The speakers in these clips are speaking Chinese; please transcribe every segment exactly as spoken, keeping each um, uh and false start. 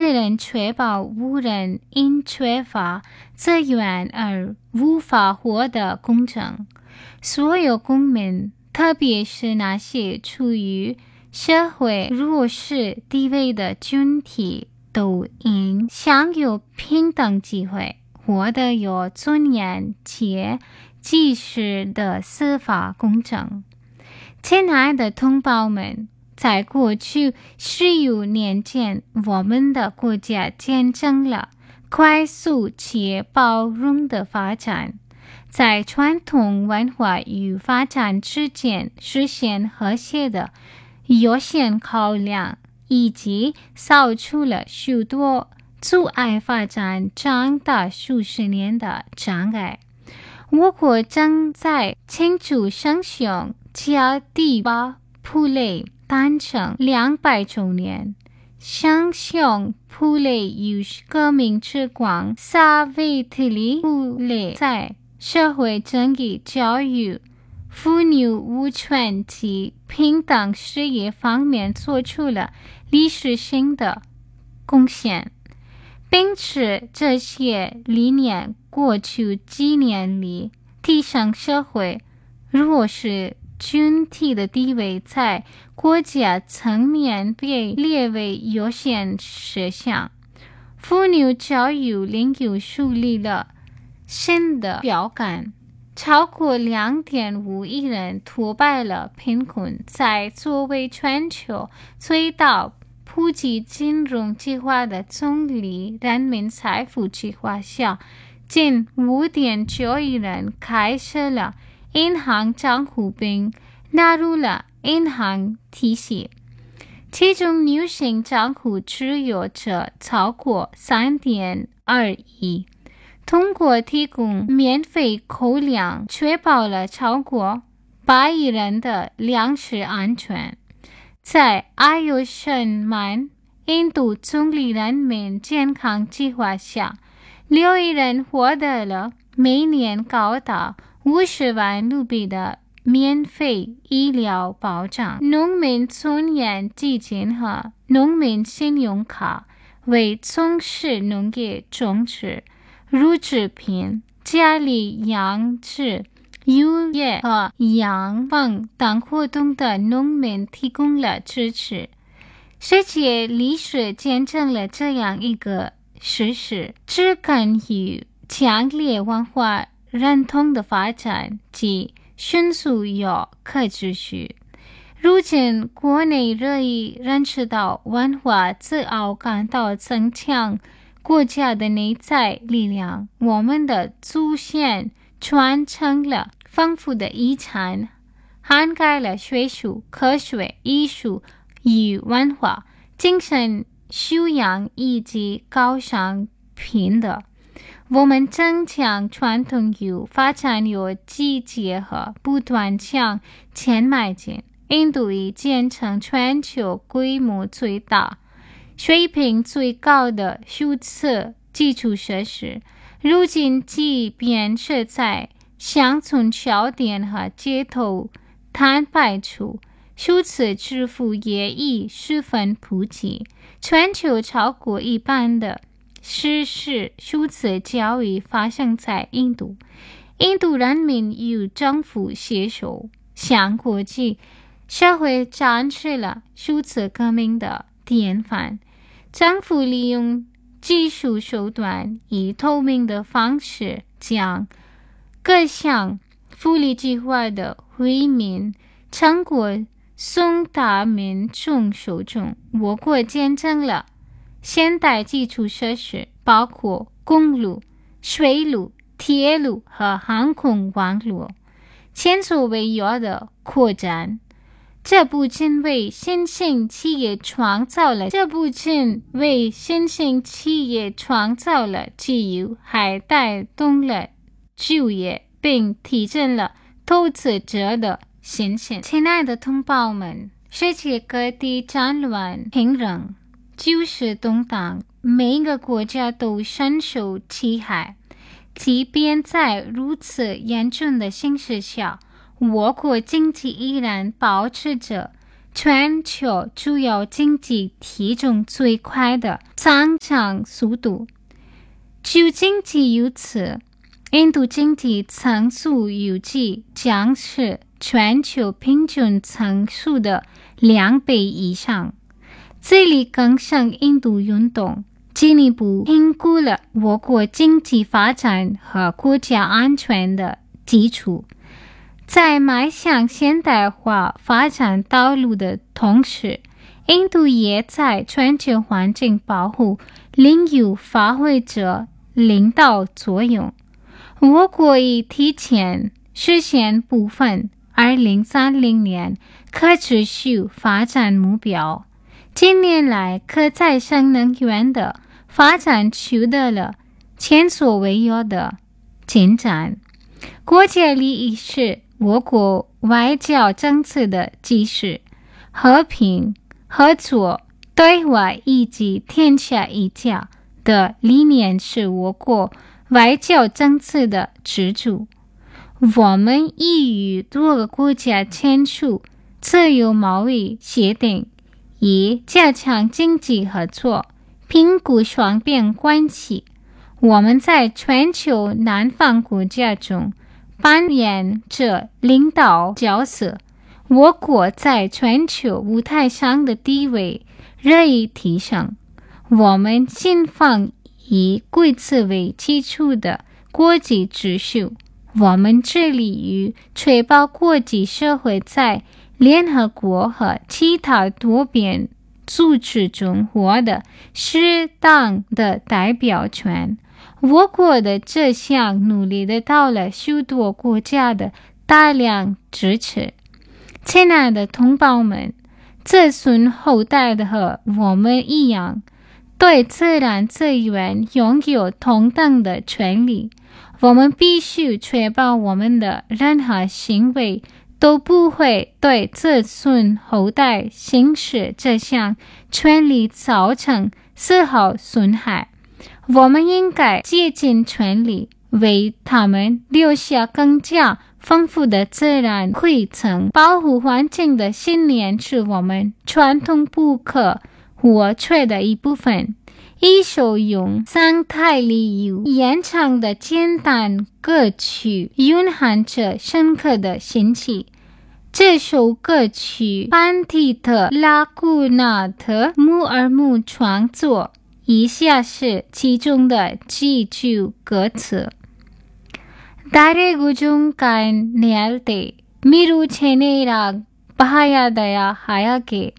个人确保无人因缺乏资源而无法获得公正。所有公民，特别是那些处于社会弱势地位的群体，都应享有平等机会，获得有尊严且及时的司法公正。亲爱的同胞们，在过去十余年间，我们的国家见证了快速且包容的发展，在传统文化与发展之间实现和谐的优先考量，以及扫除了许多阻碍发展长达数十年的障碍。我国正在庆祝圣雄加第八普雷诞辰两百周年。圣雄普雷与革命之光萨维特里普雷在社会正义、教育、妇女无权及平等事业方面做出了历史性的贡献。秉持这些理念，过去几年里，提升社会弱势群体的地位在国家层面被列为优先事项。妇女教育领域树立了新的标杆，超过 两点五亿人脱败了贫困。在作为全球最大普及金融计划的总理人民财富计划下，近 五点九亿人开设了银行账户并纳入了银行体系，其中女性账户持有者超过 三点二亿。通过提供免费口粮，确保了超过八亿人的粮食安全。在阿尤申曼印度总理人民健康计划下，六亿人获得了每年高达五十万卢比的免费医疗保障。农民村养基金和农民信用卡为从事农业种植、乳制品、家里养殖、渔业和养蜂等活动的农民提供了支持。世界历史见证了这样一个事实：植根于强烈文化认同的发展及迅速有可持续。如今，国内热议认识到文化自傲感到增强国家的内在力量。我们的祖先传承了丰富的遗产，涵盖了学术、科学、艺术与文化、精神修养以及高尚品德。我们正将传统与发展有机结合，不断向前迈进。印度已建成全球规模最大、水平最高的数次基础设施。如今，即便是在乡村小店和街头摊摆处，数字支付也已十分普及。全球超过一半的实时数字交易发生在印度。印度人民与政府携手，向国际社会展示了数字革命的典范。政府利用技术手段，以透明的方式将各项福利计划的惠民成果送达民众手中。我国见证了现代基础设施，包括公路、水路、铁路和航空网络前所未有的扩展。这不仅为新兴企业创造了这不仅为新兴企业创造了机遇，还带动了就业，并提振了投资者的信心。亲爱的同胞们，世界各地战乱频仍，局势动荡，每个国家都深受其害。即便在如此严峻的形势下，我国经济依然保持着全球主要经济体中最快的增长速度。就经济如此，印度经济增速预计将是全球平均增速的两倍以上。这里更向印度运动进一步评估了我国经济发展和国家安全的基础。在迈向现代化发展道路的同时，印度也在全球环境保护领域发挥着领导作用。我国已提前实现部分二零三零年可持续发展目标。近年来，可再生能源的发展取得了前所未有的进展。国家利益是我国外交政策的基石，和平、合作、对外以及天下一家的理念是我国外交政策的支柱。我们已与多个国家签署自由贸易协定，以加强经济合作，评估双边关系。我们在全球南方国家中扮演着领导角色，我国在全球舞台上的地位日益提升。我们信奉以规则为基础的国际秩序，我们致力于确保国际社会在联合国和其他多边组织中获得适当的代表权。我国的这项努力得到了许多国家的大量支持。亲爱的同胞们，子孙后代的和我们一样，对自然资源拥有同等的权利。我们必须确保我们的任何行为都不会对子孙后代行使这项权利造成丝毫损害。我们应该竭尽全力为他们留下更加丰富的自然馈赠。保护环境的信念是我们传统不可或缺的一部分。一首用生态理由演唱的简单歌曲蕴含着深刻的心情。这首歌曲班蒂特·拉古纳特·穆尔姆创作，以下是其中的几句歌词。Dare gujungkan nealte miru chenerak bahaya daya hayake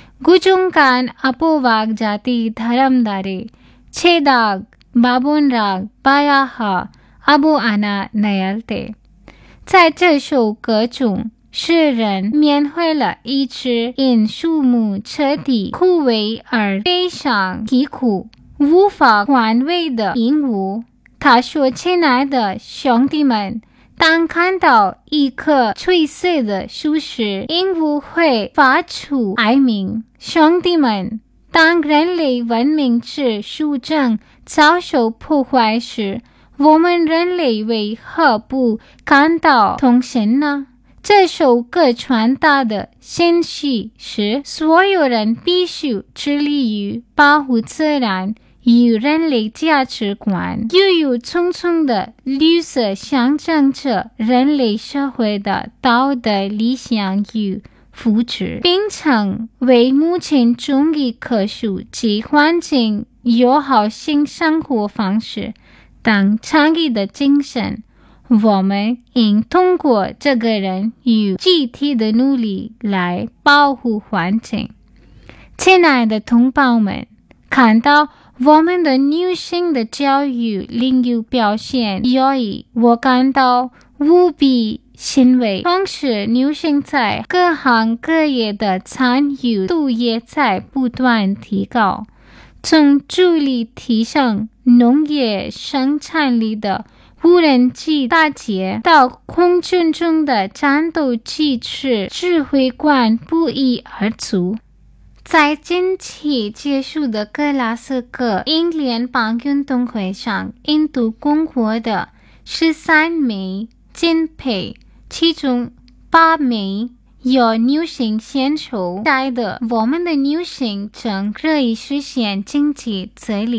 gujungkan apowag jati dharam dare chedag babonrag bayaha abu ana nealte。在这首歌中，诗人缅怀了一只因树木彻底枯萎而悲伤啼哭、无法宽慰的鹦鹉。他说：“亲爱的兄弟们，当看到一棵垂死的树时，鹦鹉会发出哀鸣。兄弟们，当人类文明之树正遭受破坏时，我们人类为何不感到痛心呢？”这首歌传达的信息是，所有人必须致力于保护自然与人类价值观。郁郁葱葱的绿色象征着人类社会的道德理想与福祉，并成为目前中一棵树及环境友好性生活方式等倡议的精神。我们应通过这个人与集体的努力来保护环境。亲爱的同胞们，看到我们的女性的教育领域表现优异，我感到无比欣慰。同时，女性在各行各业的参与度也在不断提高，从助力提升农业生产力的无人机打劫到空军中的战斗机指指挥官不一而足。在近期结束的格拉斯哥英联邦运动会上，印度共和的十三枚金牌，其中八枚有女性先出代的，我们的女性正可以实现经济自立。